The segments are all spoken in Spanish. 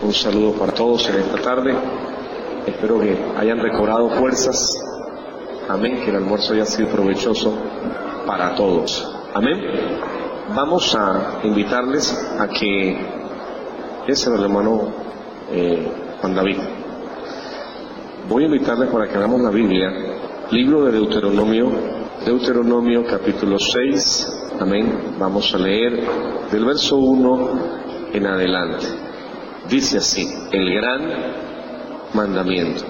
Un saludo para todos en esta tarde. Espero que hayan recobrado fuerzas. Amén. Que el almuerzo haya sido provechoso para todos. Amén. Vamos a invitarles a que ese es el hermano Juan David. Voy a invitarles para que hagamos la Biblia, libro de Deuteronomio capítulo 6. Amén. Vamos a leer del verso 1 en adelante. Dice así: el gran mandamiento.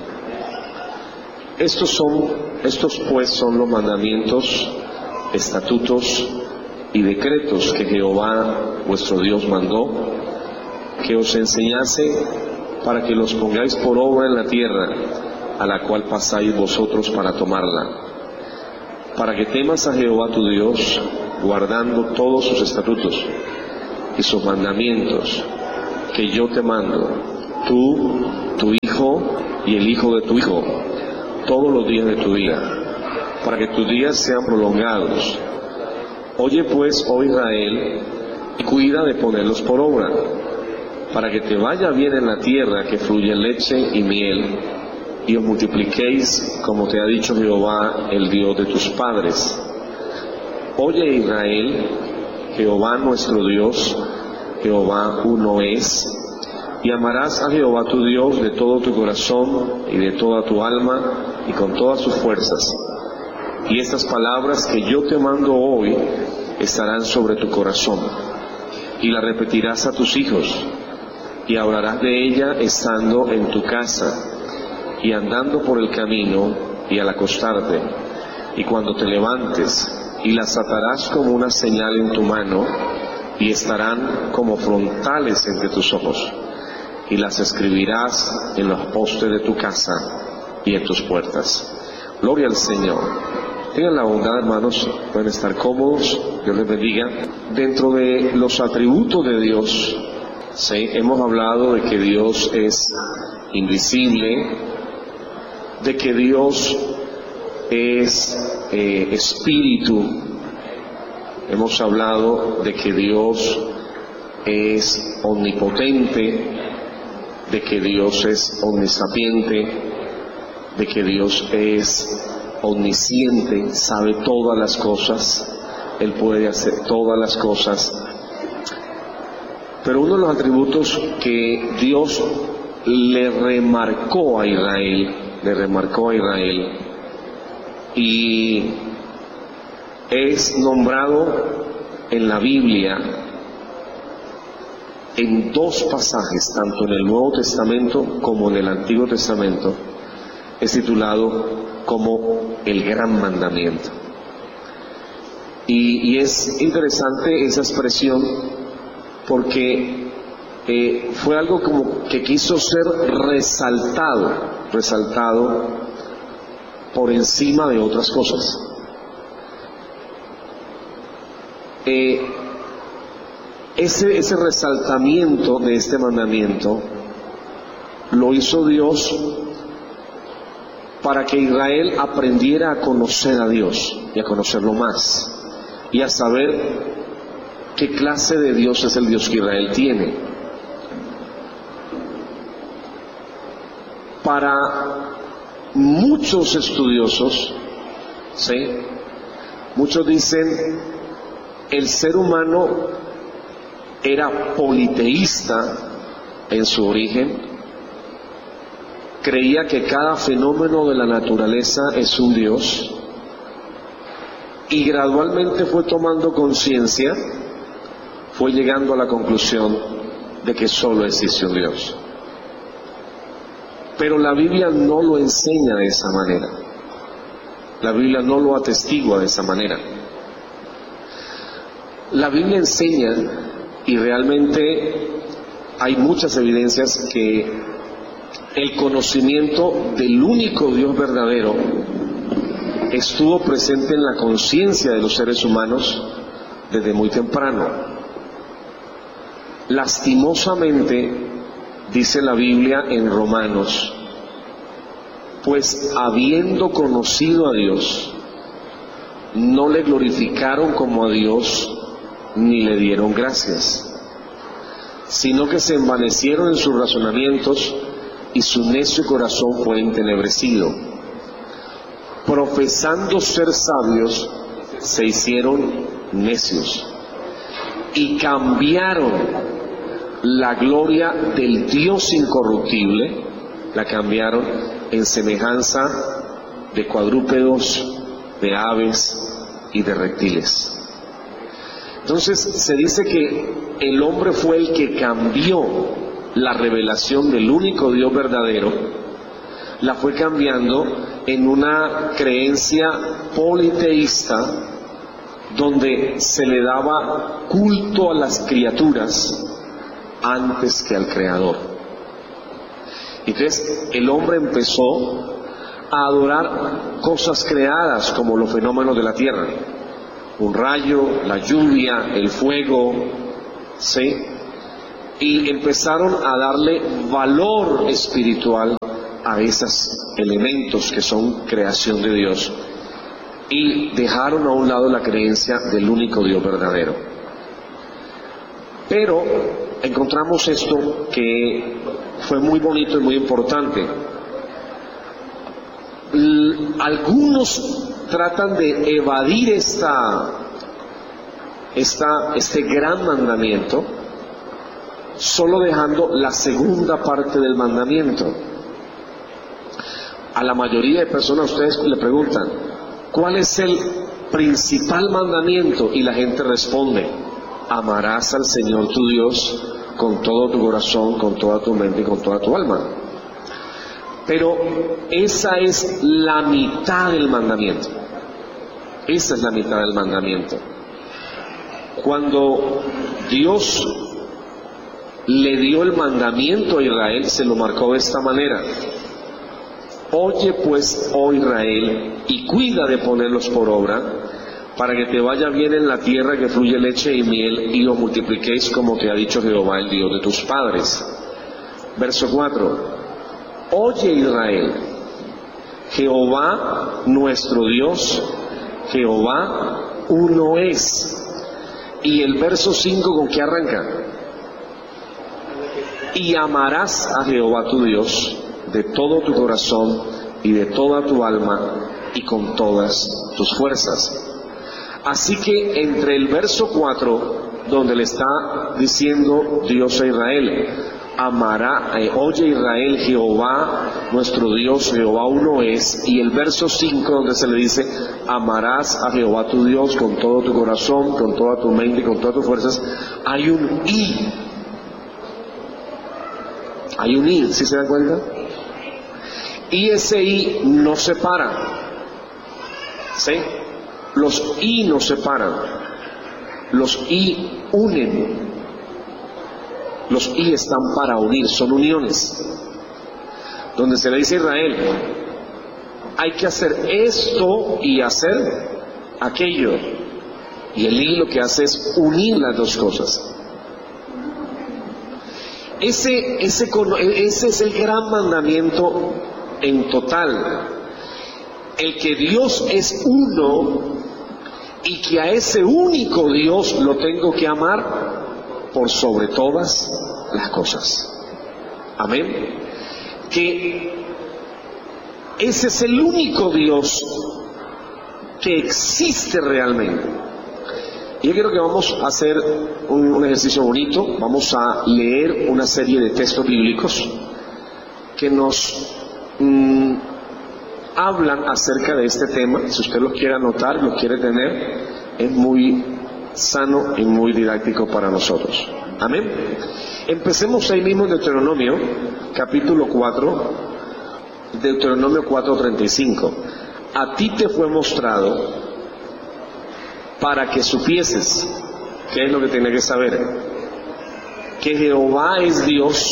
Estos pues son los mandamientos, estatutos y decretos que Jehová vuestro Dios mandó que os enseñase, para que los pongáis por obra en la tierra a la cual pasáis vosotros para tomarla, para que temas a Jehová tu Dios, guardando todos sus estatutos y sus mandamientos que yo te mando, tú, tu hijo y el hijo de tu hijo, todos los días de tu vida, para que tus días sean prolongados. Oye pues, oh Israel, y cuida de ponerlos por obra, para que te vaya bien en la tierra que fluye leche y miel, y os multipliquéis, como te ha dicho Jehová, el Dios de tus padres. Oye Israel, Jehová nuestro Dios, Jehová uno es, y amarás a Jehová tu Dios de todo tu corazón y de toda tu alma y con todas tus fuerzas. Y estas palabras que yo te mando hoy estarán sobre tu corazón, y las repetirás a tus hijos, y hablarás de ella estando en tu casa, y andando por el camino, y al acostarte, y cuando te levantes, y las atarás como una señal en tu mano, y estarán como frontales entre tus ojos, y las escribirás en los postes de tu casa y en tus puertas. Gloria al Señor. Tengan la bondad, hermanos, pueden estar cómodos, Dios les bendiga. Dentro de los atributos de Dios, ¿sí?, hemos hablado de que Dios es invisible, de que Dios es espíritu. Hemos hablado de que Dios es omnipotente, de que Dios es omnisapiente, de que Dios es omnisciente, sabe todas las cosas, Él puede hacer todas las cosas. Pero uno de los atributos que Dios le remarcó a Israel, y es nombrado en la Biblia en dos pasajes, tanto en el Nuevo Testamento como en el Antiguo Testamento, es titulado como el gran mandamiento. Y es interesante esa expresión porque fue algo como que quiso ser resaltado por encima de otras cosas. Ese resaltamiento de este mandamiento lo hizo Dios para que Israel aprendiera a conocer a Dios y a conocerlo más, y a saber qué clase de Dios es el Dios que Israel tiene. Para muchos estudiosos, ¿sí?, muchos dicen el ser humano era politeísta en su origen, creía que cada fenómeno de la naturaleza es un Dios, y gradualmente fue tomando conciencia, fue llegando a la conclusión de que solo existe un Dios. Pero la Biblia no lo enseña de esa manera, la Biblia no lo atestigua de esa manera. La Biblia enseña, y realmente hay muchas evidencias, que el conocimiento del único Dios verdadero estuvo presente en la conciencia de los seres humanos desde muy temprano. Lastimosamente, dice la Biblia en Romanos, pues habiendo conocido a Dios, no le glorificaron como a Dios, ni le dieron gracias, sino que se envanecieron en sus razonamientos y su necio corazón fue entenebrecido. Profesando ser sabios, se hicieron necios y cambiaron la gloria del Dios incorruptible, la cambiaron en semejanza de cuadrúpedos, de aves y de reptiles. Entonces se dice que el hombre fue el que cambió la revelación del único Dios verdadero, la fue cambiando en una creencia politeísta donde se le daba culto a las criaturas antes que al Creador. Entonces el hombre empezó a adorar cosas creadas como los fenómenos de la tierra, un rayo, la lluvia, el fuego, ¿sí? Y empezaron a darle valor espiritual a esos elementos que son creación de Dios, y dejaron a un lado la creencia del único Dios verdadero. Pero encontramos esto que fue muy bonito y muy importante. Algunos tratan de evadir este gran mandamiento, solo dejando la segunda parte del mandamiento. A la mayoría de personas ustedes le preguntan, ¿cuál es el principal mandamiento? Y la gente responde, amarás al Señor tu Dios con todo tu corazón, con toda tu mente y con toda tu alma. Pero esa es la mitad del mandamiento. Esa es la mitad del mandamiento. Cuando Dios le dio el mandamiento a Israel, se lo marcó de esta manera: oye pues, oh Israel, y cuida de ponerlos por obra, para que te vaya bien en la tierra que fluye leche y miel, y lo multipliquéis como te ha dicho Jehová, el Dios de tus padres. Verso 4. Oye Israel, Jehová nuestro Dios, Jehová uno es. Y el verso 5, ¿con qué arranca? Y amarás a Jehová tu Dios de todo tu corazón y de toda tu alma y con todas tus fuerzas. Así que entre el verso 4, donde le está diciendo Dios a Israel, oye Israel, Jehová nuestro Dios, Jehová uno es, y el verso 5 donde se le dice, amarás a Jehová tu Dios con todo tu corazón, con toda tu mente y con todas tus fuerzas, hay un y. Hay un y, ¿sí se dan cuenta? Y ese y no separa, ¿sí? Los y no separan, los y unen. Los y están para unir, son uniones. Donde se le dice a Israel, hay que hacer esto y hacer aquello. Y el y lo que hace es unir las dos cosas. Ese es el gran mandamiento en total. El que Dios es uno y que a ese único Dios lo tengo que amar por sobre todas las cosas. Amén. Que ese es el único Dios que existe realmente. Y yo creo que vamos a hacer un ejercicio bonito. Vamos a leer una serie de textos bíblicos que nos hablan acerca de este tema. Si usted los quiere anotar, los quiere tener, es muy sano y muy didáctico para nosotros. Amén. Empecemos ahí mismo en Deuteronomio, capítulo 4, Deuteronomio 4:35. A ti te fue mostrado para que supieses, ¿qué es lo que tiene que saber? Que Jehová es Dios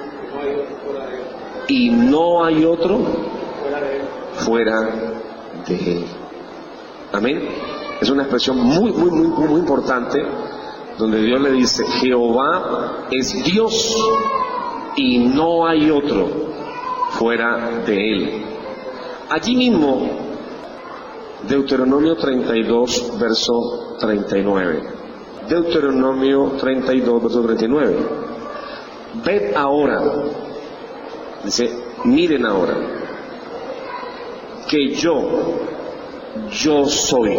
y no hay otro fuera de Él. Amén. Es una expresión muy importante, donde Dios le dice, Jehová es Dios y no hay otro fuera de Él. Allí mismo, Deuteronomio 32, verso 39. Deuteronomio 32, verso 39. ved ahora, dice, miren ahora, que yo soy,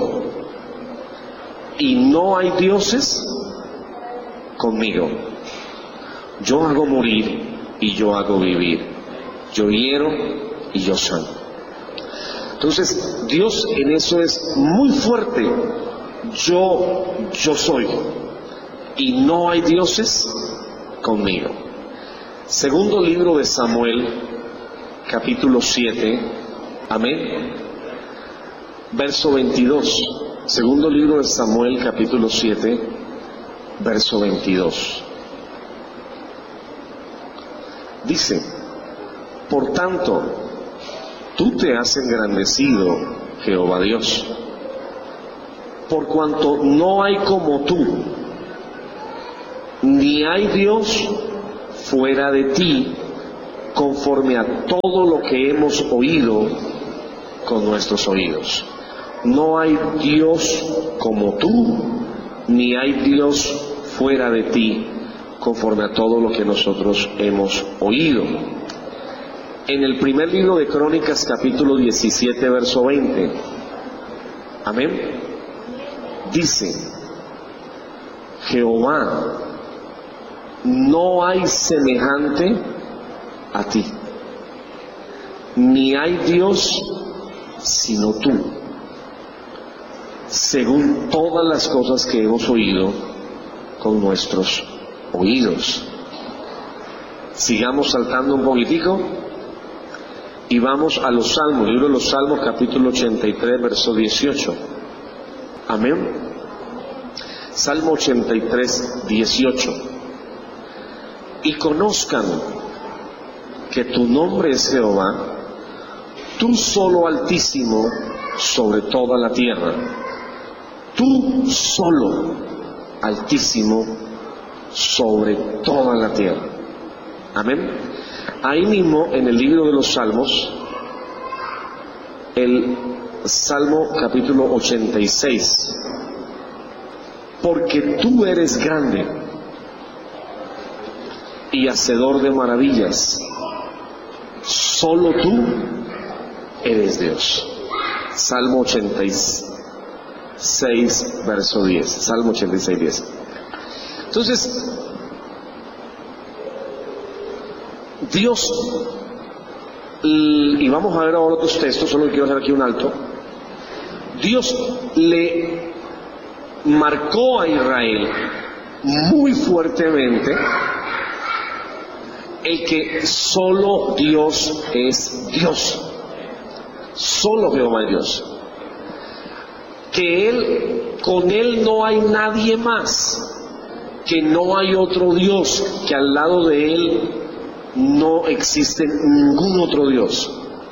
y no hay dioses conmigo. Yo hago morir y yo hago vivir. Yo hiero y yo sano. Entonces, Dios en eso es muy fuerte. Yo soy, y no hay dioses conmigo. Segundo libro de Samuel, capítulo 7, amén, verso 22. Segundo libro de Samuel, capítulo 7, verso 22. Dice, por tanto, tú te has engrandecido, Jehová Dios, por cuanto no hay como tú, ni hay Dios fuera de ti, conforme a todo lo que hemos oído con nuestros oídos. No hay Dios como tú, ni hay Dios fuera de ti, conforme a todo lo que nosotros hemos oído. En el primer libro de Crónicas, capítulo 17, verso 20, amén, dice, Jehová, no hay semejante a ti, ni hay Dios sino tú, según todas las cosas que hemos oído con nuestros oídos. Sigamos saltando un poquitico y vamos a los Salmos, libro de los Salmos, capítulo 83, verso 18. Amén. Salmo 83, 18. Y conozcan que tu nombre es Jehová, tú solo Altísimo sobre toda la tierra. Tú solo Altísimo sobre toda la tierra. Amén. Ahí mismo en el libro de los Salmos, el Salmo capítulo 86, porque tú eres grande y hacedor de maravillas, solo tú eres Dios. Salmo 86, verso 10. Salmo 86, 10. Entonces, Dios, y vamos a ver ahora otros textos, solo quiero hacer aquí un alto. Dios le marcó a Israel muy fuertemente el que solo Dios es Dios, solo Jehová es Dios, que con Él no hay nadie más, que no hay otro Dios, que al lado de Él no existe ningún otro Dios.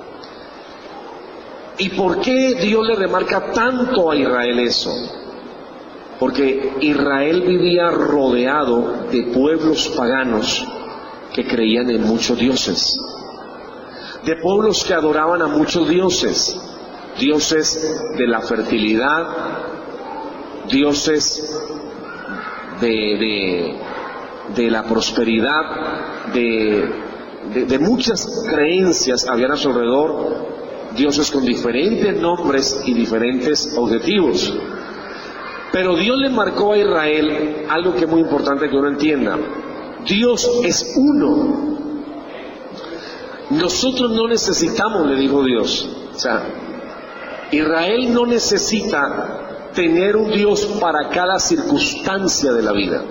¿Y por qué Dios le remarca tanto a Israel eso? Porque Israel vivía rodeado de pueblos paganos que creían en muchos dioses, de pueblos que adoraban a muchos dioses, dioses de la fertilidad, dioses de la prosperidad, de muchas creencias habían a su alrededor, dioses con diferentes nombres y diferentes objetivos. Pero Dios le marcó a Israel algo que es muy importante que uno entienda: Dios es uno. Nosotros no necesitamos, le dijo Dios, o sea, Israel no necesita tener un Dios para cada circunstancia de la vida.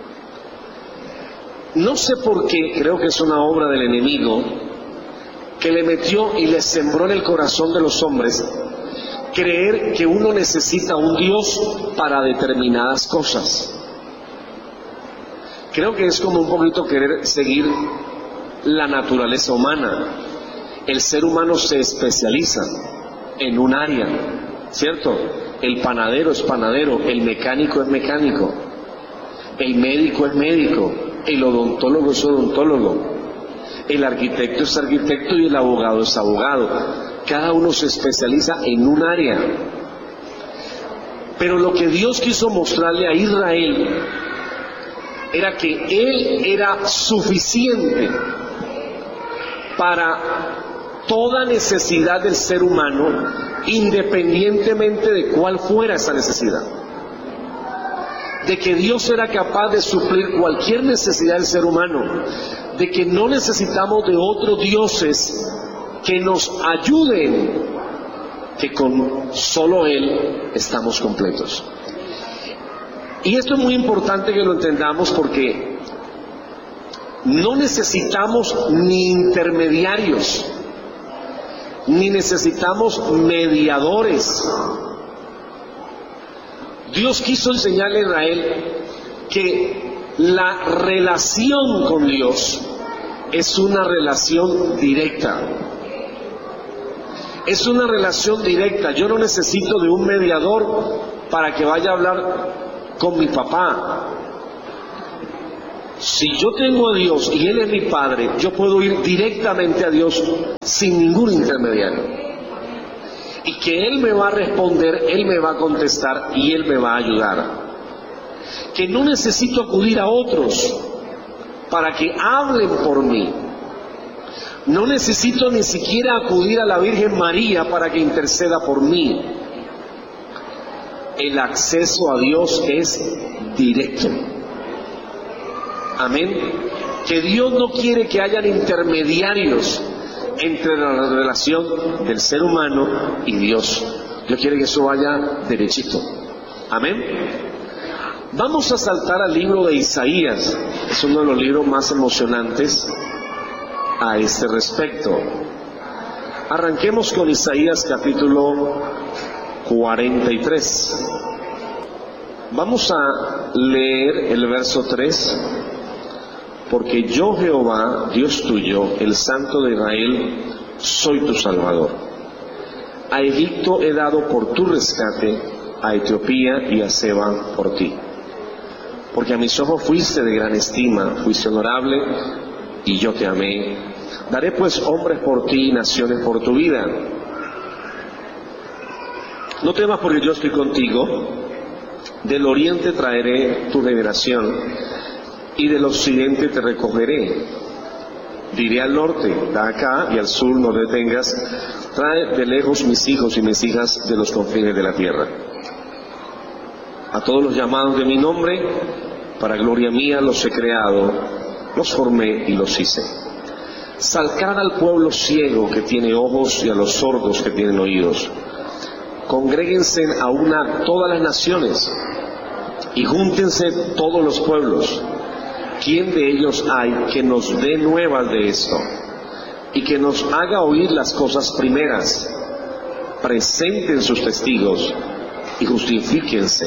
No sé por qué, creo que es una obra del enemigo que le metió y le sembró en el corazón de los hombres creer que uno necesita un Dios para determinadas cosas. Creo que es como un poquito querer seguir la naturaleza humana. El ser humano se especializa en un área, ¿cierto? El panadero es panadero, el mecánico es mecánico, el médico es médico, el odontólogo es odontólogo, el arquitecto es arquitecto y el abogado es abogado. Cada uno se especializa en un área. Pero lo que Dios quiso mostrarle a Israel era que Él era suficiente para toda necesidad del ser humano, independientemente de cuál fuera esa necesidad. De que Dios era capaz de suplir cualquier necesidad del ser humano, de que no necesitamos de otros dioses que nos ayuden, que con solo Él estamos completos. Y esto es muy importante que lo entendamos, porque no necesitamos ni intermediarios, ni necesitamos mediadores. Dios quiso enseñarle a Israel que la relación con Dios es una relación directa. Es una relación directa. Yo no necesito de un mediador para que vaya a hablar con mi papá. Si yo tengo a Dios y Él es mi Padre, yo puedo ir directamente a Dios sin ningún intermediario. Y que Él me va a responder, Él me va a contestar y Él me va a ayudar. Que no necesito acudir a otros para que hablen por mí. No necesito ni siquiera acudir a la Virgen María para que interceda por mí. El acceso a Dios es directo. Amén. Que Dios no quiere que hayan intermediarios entre la relación del ser humano y Dios. Dios quiere que eso vaya derechito. Amén. Vamos a saltar al libro de Isaías. Es uno de los libros más emocionantes a este respecto. Arranquemos con Isaías capítulo 43. Vamos a leer el verso 3. Porque yo, Jehová, Dios tuyo, el Santo de Israel, soy tu Salvador. A Egipto he dado por tu rescate, a Etiopía y a Seba por ti. Porque a mis ojos fuiste de gran estima, fuiste honorable, y yo te amé. Daré pues hombres por ti y naciones por tu vida. No temas, porque yo estoy contigo. Del oriente traeré tu liberación, y del occidente te recogeré. Diré al norte, da acá, y al sur no detengas. Trae de lejos mis hijos y mis hijas de los confines de la tierra. A todos los llamados de mi nombre, para gloria mía los he creado, los formé y los hice. Salcad al pueblo ciego que tiene ojos y a los sordos que tienen oídos. Congréguense a una todas las naciones y júntense todos los pueblos. ¿Quién de ellos hay que nos dé nuevas de esto y que nos haga oír las cosas primeras? Presenten sus testigos y justifíquense.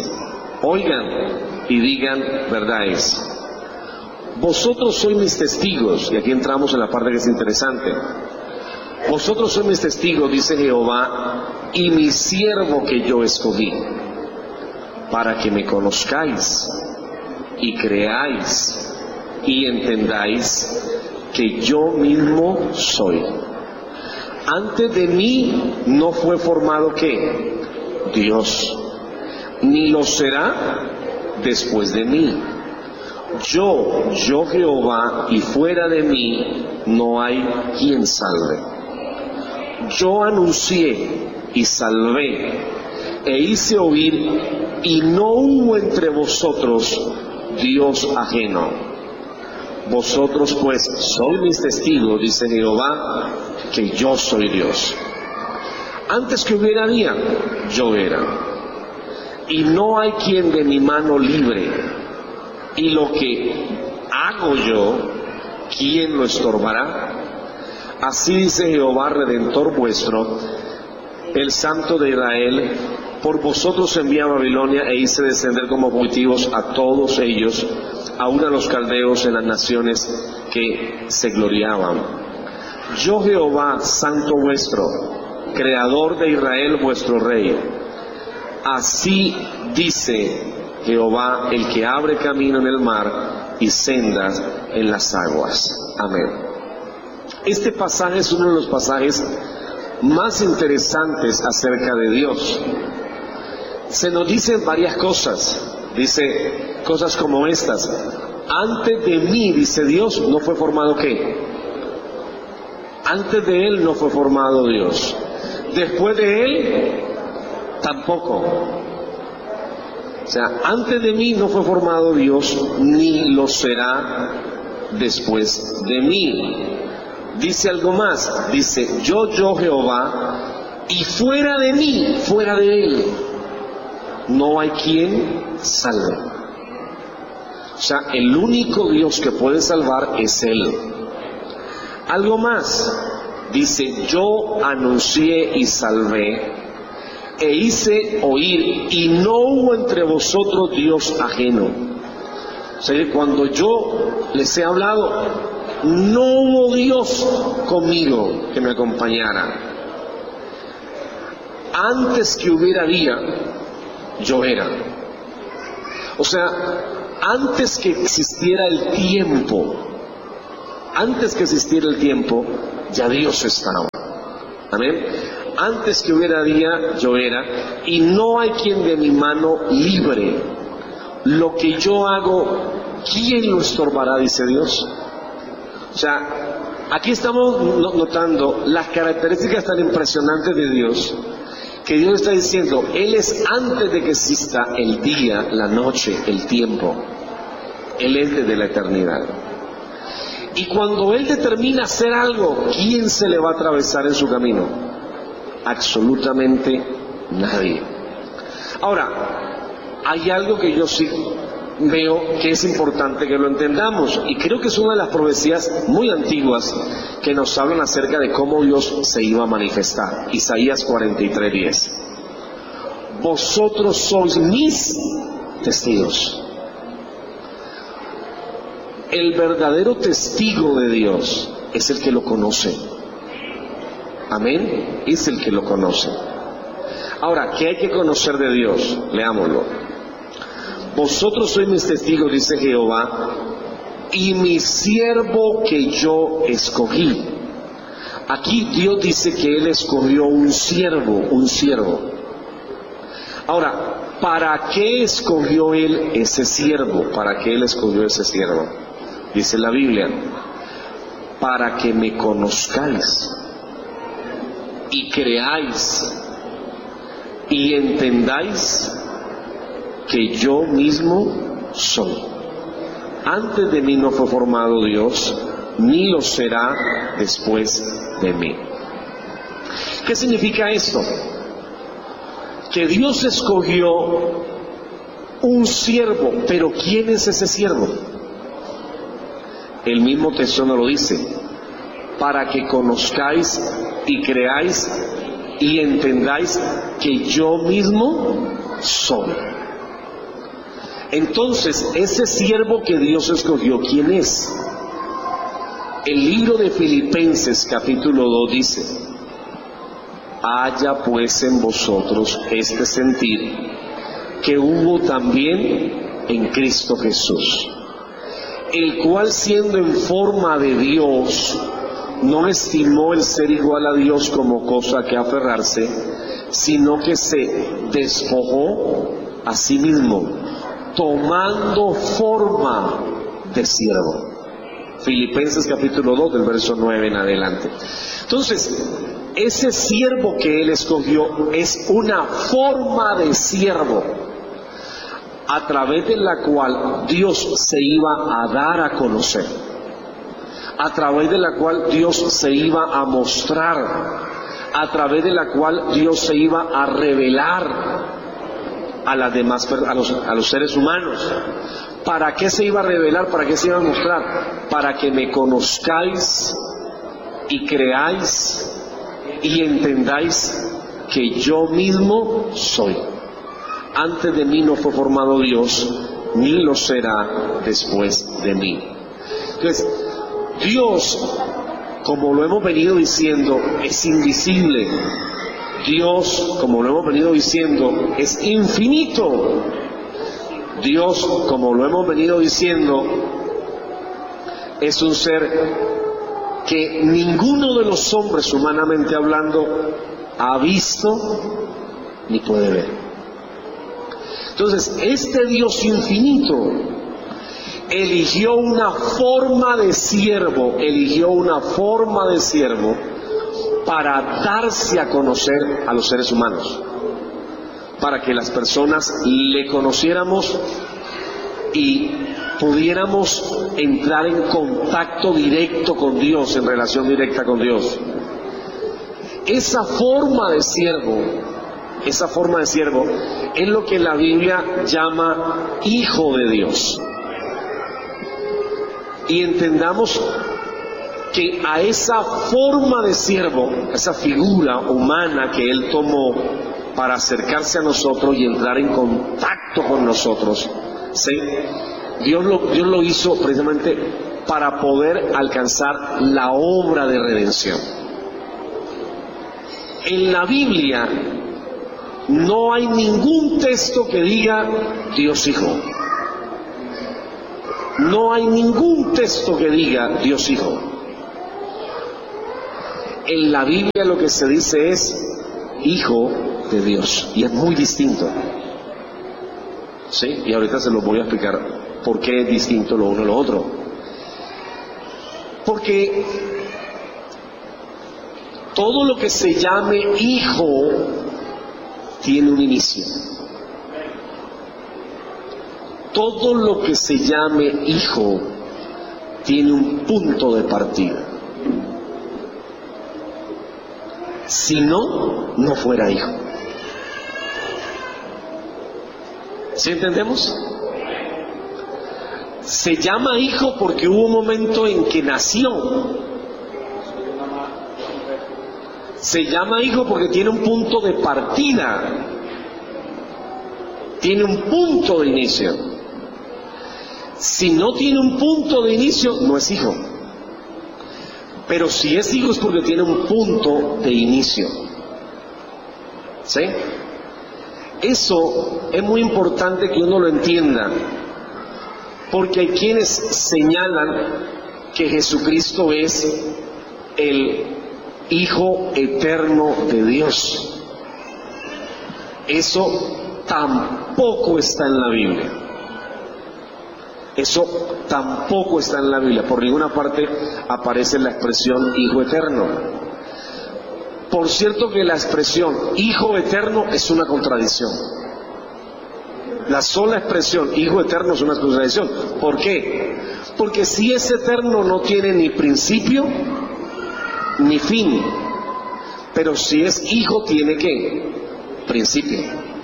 Oigan y digan verdades. Vosotros sois mis testigos, y aquí entramos en la parte que es interesante. Vosotros sois mis testigos, dice Jehová, y mi siervo que yo escogí, para que me conozcáis y creáis y entendáis que yo mismo soy. Antes de mí no fue formado ¿qué? Dios, ni lo será después de mí. Yo Jehová, y fuera de mí no hay quien salve. Yo anuncié y salvé, e hice oír, y no hubo entre vosotros Dios ajeno. Vosotros pues sois mis testigos, dice Jehová, que yo soy Dios. Antes que hubiera día, yo era. Y no hay quien de mi mano libre. Y lo que hago yo, ¿quién lo estorbará? Así dice Jehová, Redentor vuestro, el Santo de Israel. Por vosotros envié a Babilonia e hice descender como fugitivos a todos ellos, aun a los caldeos en las naciones que se gloriaban. Yo Jehová, Santo vuestro, Creador de Israel vuestro Rey. Así dice Jehová, el que abre camino en el mar y sendas en las aguas. Amén. Este pasaje es uno de los pasajes más interesantes acerca de Dios. Se nos dicen varias cosas. Dice cosas como estas: antes de mí, dice Dios, no fue formado ¿qué? Antes de Él no fue formado Dios. Después de Él, tampoco. O sea, antes de mí no fue formado Dios, ni lo será después de mí. Dice algo más, dice, yo Jehová, y fuera de mí, fuera de Él, no hay quien salve. O sea, el único Dios que puede salvar es Él. Algo más, dice, yo anuncié y salvé, e hice oír, y no hubo entre vosotros Dios ajeno. O sea, que cuando yo les he hablado, no hubo Dios conmigo que me acompañara. Antes que hubiera día, yo era. O sea, antes que existiera el tiempo, ya Dios estaba. Amén. Antes que hubiera día, yo era, y no hay quien de mi mano libre. Lo que yo hago, ¿quién lo estorbará? Dice Dios. O sea, aquí estamos notando las características tan impresionantes de Dios, que Dios está diciendo, Él es antes de que exista el día, la noche, el tiempo. Él es desde la eternidad. Y cuando Él determina hacer algo, ¿quién se le va a atravesar en su camino? Absolutamente nadie. Ahora, hay algo que yo sí veo que es importante que lo entendamos, y creo que es una de las profecías muy antiguas que nos hablan acerca de cómo Dios se iba a manifestar. Isaías 43:10. Vosotros sois mis testigos. El verdadero testigo de Dios es el que lo conoce. Amén. Es el que lo conoce. Ahora, ¿qué hay que conocer de Dios? Leámoslo. Vosotros sois mis testigos, dice Jehová, y mi siervo que yo escogí. Aquí Dios dice que Él escogió un siervo. Ahora, ¿para qué escogió Él ese siervo? ¿Para qué Él escogió ese siervo? Dice la Biblia, para que me conozcáis y creáis y entendáis que yo mismo soy. Antes de mí no fue formado Dios, ni lo será después de mí. ¿Qué significa esto? Que Dios escogió un siervo, pero ¿quién es ese siervo? El mismo texto nos lo dice, para que conozcáis y creáis y entendáis que yo mismo soy. Entonces, ese siervo que Dios escogió, ¿quién es? El libro de Filipenses capítulo 2 dice, haya pues en vosotros este sentir que hubo también en Cristo Jesús, el cual siendo en forma de Dios, no estimó el ser igual a Dios como cosa que aferrarse, sino que se despojó a sí mismo, tomando forma de siervo. Filipenses capítulo 2 del verso 9 en adelante. Entonces, ese siervo que Él escogió es una forma de siervo, a través de la cual Dios se iba a dar a conocer, a través de la cual Dios se iba a mostrar, a través de la cual Dios se iba a revelar a las demás, a los seres humanos. ¿Para qué se iba a revelar? ¿Para qué se iba a mostrar? Para que me conozcáis y creáis y entendáis que yo mismo soy. Antes de mí no fue formado Dios, ni lo será después de mí. Entonces, Dios, como lo hemos venido diciendo, es invisible. Dios, como lo hemos venido diciendo, es infinito. Dios, como lo hemos venido diciendo, es un ser que ninguno de los hombres, humanamente hablando, ha visto ni puede ver. Entonces, este Dios infinito eligió una forma de siervo, para darse a conocer a los seres humanos, para que las personas le conociéramos y pudiéramos entrar en contacto directo con Dios, en relación directa con Dios. Esa forma de siervo es lo que la Biblia llama Hijo de Dios. Y entendamos que a esa forma de siervo, esa figura humana que Él tomó para acercarse a nosotros y entrar en contacto con nosotros, ¿sí? Dios lo hizo precisamente para poder alcanzar la obra de redención. En la Biblia no hay ningún texto que diga Dios Hijo. No hay ningún texto que diga Dios Hijo. En la Biblia lo que se dice es Hijo de Dios, y es muy distinto. ¿Sí? Y ahorita se los voy a explicar por qué es distinto lo uno a lo otro. Porque todo lo que se llame hijo tiene un inicio. Todo lo que se llame hijo tiene un punto de partida. Si no, no fuera hijo. ¿Sí entendemos? Se llama hijo porque hubo un momento en que nació. Se llama hijo porque tiene un punto de partida. Tiene un punto de inicio. Si no tiene un punto de inicio, no es hijo. Pero si es hijo es porque tiene un punto de inicio. ¿Sí? Eso es muy importante que uno lo entienda, porque hay quienes señalan que Jesucristo es el Hijo eterno de Dios. Eso tampoco está en la Biblia. Eso tampoco está en la Biblia. Por ninguna parte aparece la expresión Hijo eterno. Por cierto que la expresión Hijo eterno es una contradicción. La sola expresión Hijo eterno es una contradicción. ¿Por qué? Porque si es eterno no tiene ni principio ni fin. Pero si es hijo tiene ¿qué? Principio.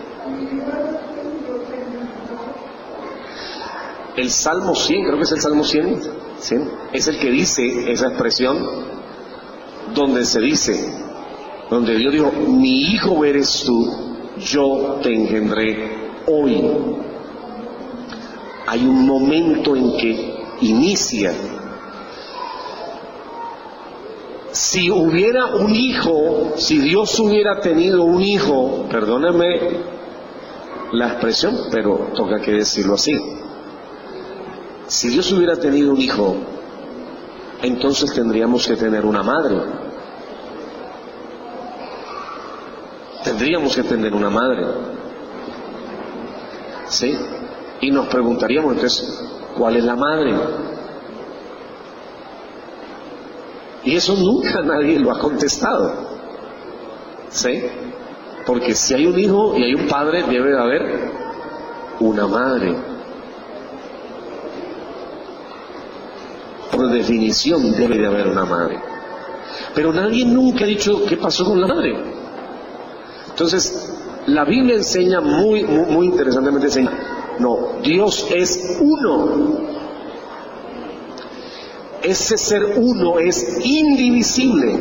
El Salmo 100, creo que es el Salmo 100, ¿sí? Es el que dice esa expresión, donde se dice, donde Dios dijo, mi hijo eres tú, yo te engendré hoy. Hay un momento en que inicia. Si hubiera un hijo, si Dios hubiera tenido un hijo, perdónenme la expresión, pero toca que decirlo así. Si Dios hubiera tenido un hijo, entonces tendríamos que tener una madre. Tendríamos que tener una madre. ¿Sí? Y nos preguntaríamos entonces, ¿cuál es la madre? Y eso nunca nadie lo ha contestado. ¿Sí? Porque si hay un hijo y hay un padre, debe de haber una madre. Por definición debe de haber una madre. Pero nadie nunca ha dicho qué pasó con la madre. Entonces, la Biblia enseña muy interesantemente, enseña, no, Dios es uno. Ese ser uno es indivisible.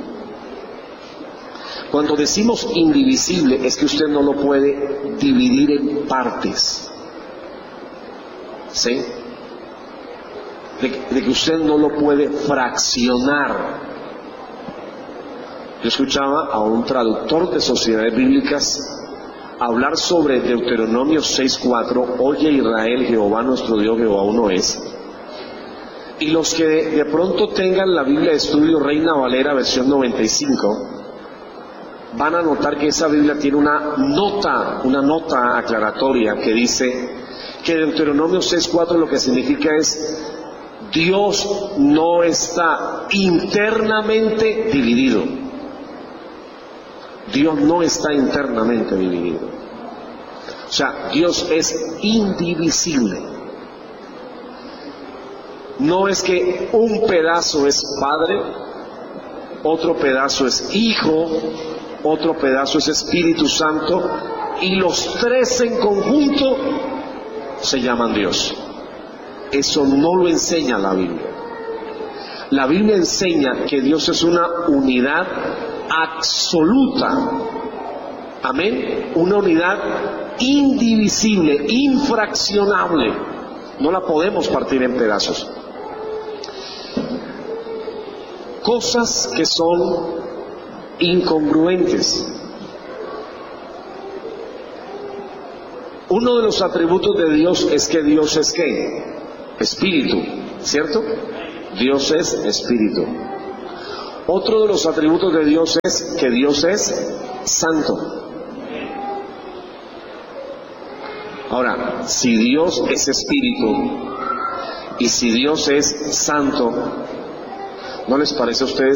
Cuando decimos indivisible es que usted no lo puede dividir en partes. ¿Sí? De que usted no lo puede fraccionar. Yo escuchaba a un traductor de sociedades bíblicas hablar sobre Deuteronomio 6:4, oye Israel, Jehová nuestro Dios, Jehová uno es. Y los que de pronto tengan la Biblia de Estudio Reina Valera versión 95, van a notar que esa Biblia tiene una nota aclaratoria que dice, que Deuteronomio 6:4 lo que significa es: Dios no está internamente dividido. Dios no está internamente dividido. O sea, Dios es indivisible. No es que un pedazo es Padre, otro pedazo es Hijo, otro pedazo es Espíritu Santo, y los tres en conjunto se llaman Dios. Eso no lo enseña la Biblia. La Biblia enseña que Dios es una unidad absoluta. Amén. Una unidad indivisible, infraccionable. No la podemos partir en pedazos. Cosas que son incongruentes. Uno de los atributos de Dios es que Dios es ¿qué? Espíritu, ¿cierto? Dios es espíritu. Otro de los atributos de Dios es que Dios es santo. Ahora, si Dios es espíritu y si Dios es santo, ¿no les parece a ustedes